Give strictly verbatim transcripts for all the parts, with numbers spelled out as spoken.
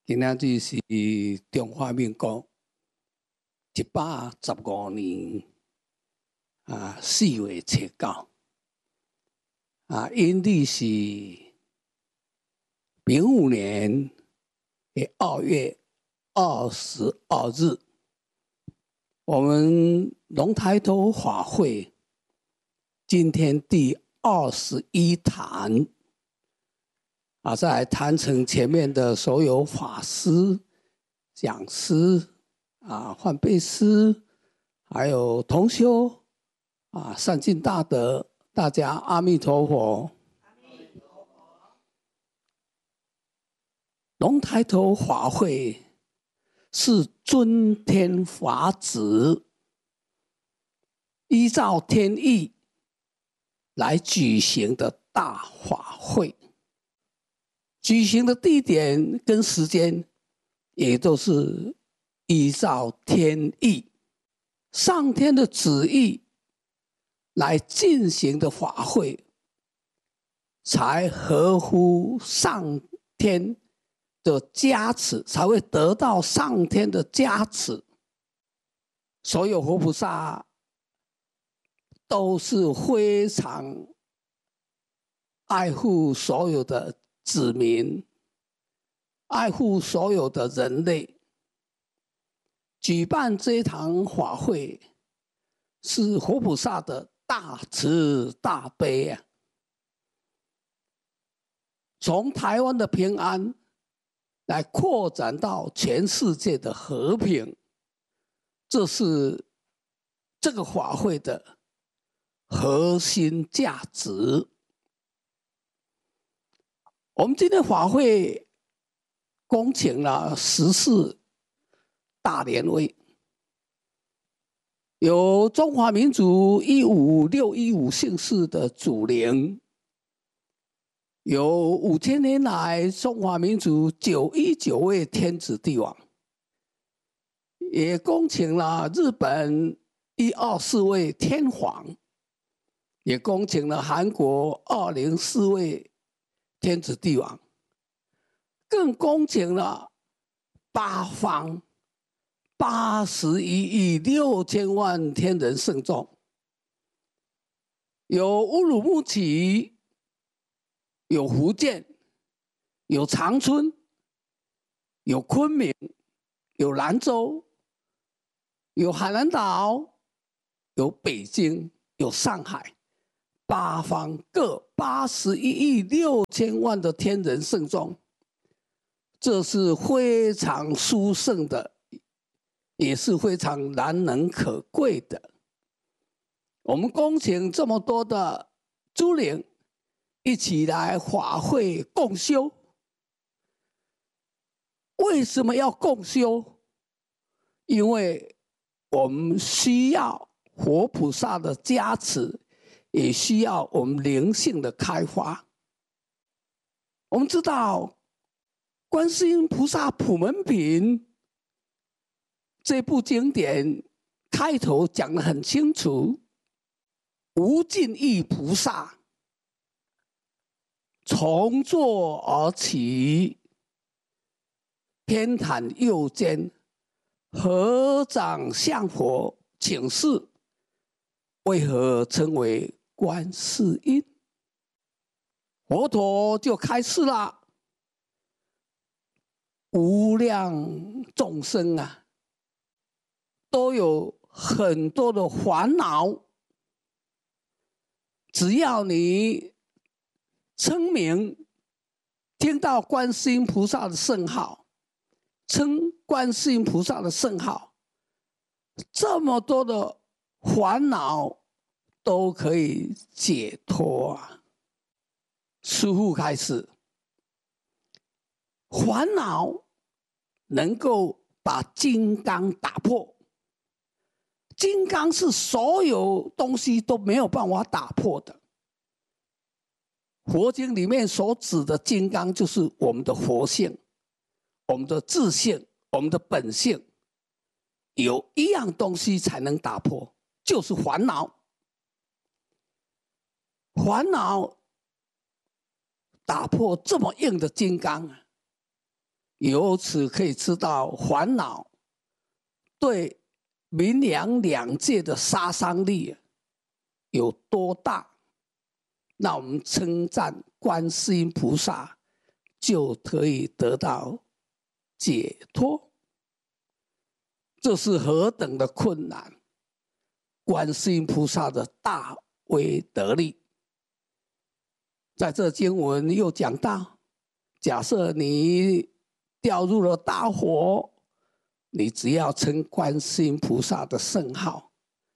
今仔日是中华民国一百十五年啊四月初九啊，阴历是丙午年的二月二十二日。我们龙抬头法会今天第二十一坛。啊，在坛城前面的所有法师、讲师、啊换辈师，还有同修、啊善尽大德，大家阿弥陀佛。阿弥陀佛。龙抬头法会是尊天法旨，依照天意来举行的大法会。举行的地点跟时间也都是依照天意、上天的旨意来进行的法会，才合乎上天的加持，才会得到上天的加持。所有佛菩萨都是非常爱护所有的子民，爱护所有的人类。举办这一堂法会是佛菩萨的大慈大悲啊！从台湾的平安来扩展到全世界的和平，这是这个法会的核心价值。我们今天法会恭请了十四大莲位，有中华民族一五六一五姓氏的祖灵，有五千年来中华民族九一九位天子帝王，也恭请了日本一二四位天皇，也恭请了韩国二零四位天子帝王，更恭请了八方八十一亿六千万天人圣众，有乌鲁木齐，有福建，有长春，有昆明，有兰州，有海南岛，有北京，有上海。八方各八十一亿六千万的天人圣众，这是非常殊胜的，也是非常难能可贵的。我们恭请这么多的诸灵一起来法会共修。为什么要共修？因为我们需要佛菩萨的加持，也需要我们灵性的开发。我们知道观世音菩萨普门品这部经典开头讲得很清楚，无尽意菩萨从座而起，偏袒右肩，合掌向佛请示，为何称为观世音？佛陀就开示了，无量众生啊，都有很多的烦恼，只要你称名，听到观世音菩萨的圣号，称观世音菩萨的圣号，这么多的烦恼都可以解脱啊！师父开始，烦恼能够把金刚打破，金刚是所有东西都没有办法打破的。佛经里面所指的金刚，就是我们的佛性，我们的自性，我们的本性。有一样东西才能打破，就是烦恼。烦恼打破这么硬的金刚， 由此可以知道烦恼对冥阳两界的杀伤力有多大。那我们称赞观世音菩萨，就可以得到解脱。这是何等的困难！观世音菩萨的大威德力，在这经文又讲到，假设你掉入了大火，你只要称观世音菩萨的圣号，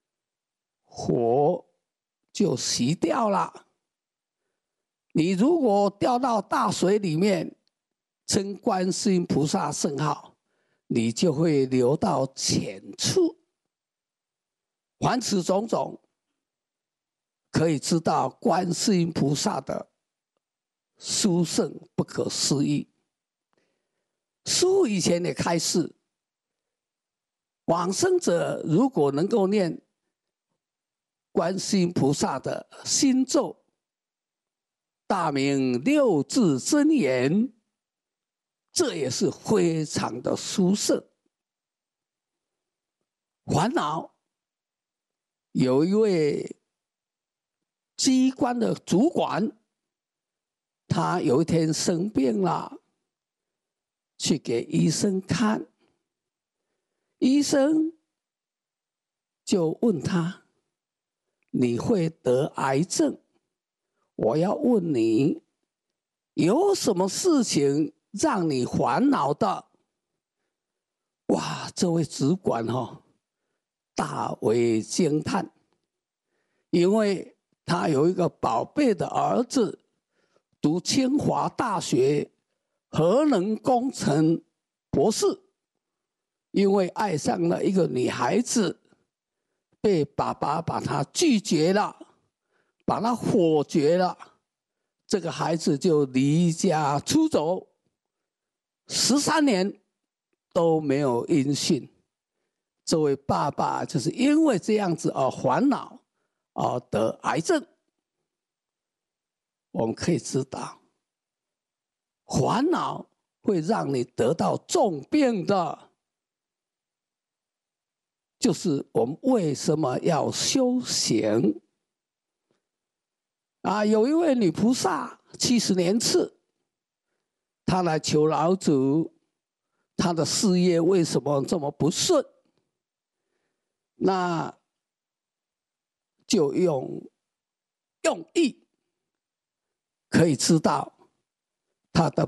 火就熄掉了。你如果掉到大水里面，称观世音菩萨圣号，你就会流到浅处。凡此种种，可以知道观世音菩萨的殊胜不可思议。师父以前也开示，往生者如果能够念观世音菩萨的心咒、大明六字真言，这也是非常的殊胜。烦恼，有一位机关的主管，他有一天生病了，去给医生看，医生就问他：你会得癌症，我要问你，有什么事情让你烦恼的？哇，这位主管哦，大为惊叹，因为他有一个宝贝的儿子，读清华大学核能工程博士，因为爱上了一个女孩子，被爸爸把他拒绝了，把他否决了，这个孩子就离家出走，十三年都没有音讯。这位爸爸就是因为这样子而烦恼，而得癌症。我们可以知道，烦恼会让你得到重病的，就是我们为什么要修行啊？有一位女菩萨七十年次，她来求老祖，她的事业为什么这么不顺？那就用用意可以知道，她的